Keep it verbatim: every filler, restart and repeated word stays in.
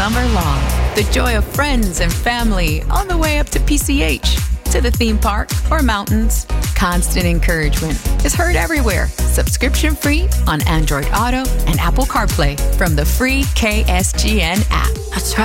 summer long. The joy of friends and family on the way up to P C H, to the theme park or mountains. Constant encouragement is heard everywhere. Subscription free on Android Auto and Apple CarPlay from the free K S G N app. I try